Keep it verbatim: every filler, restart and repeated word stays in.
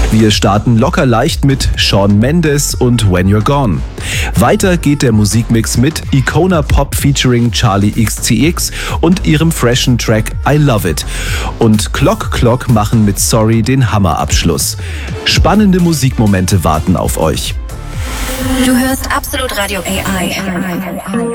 Wir starten locker leicht mit Shawn Mendes und When You're Gone. Weiter geht der Musikmix mit Icona Pop featuring Charlie X C X und ihrem freshen Track I Love It. Und Clock Clock machen mit Sorry den Hammerabschluss. Spannende Musikmomente warten auf euch. Du hörst Absolut Radio A I.